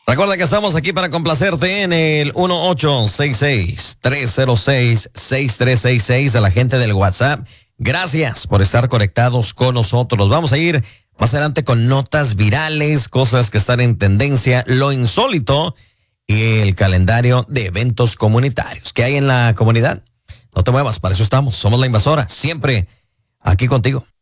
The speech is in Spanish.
Recuerda que estamos aquí para complacerte en el 1866-306-6366 a la gente del WhatsApp. Gracias por estar conectados con nosotros. Vamos a ir más adelante con notas virales, cosas que están en tendencia, lo insólito y el calendario de eventos comunitarios que hay en la comunidad. No te muevas, para eso estamos. Somos La Invasora, siempre aquí contigo.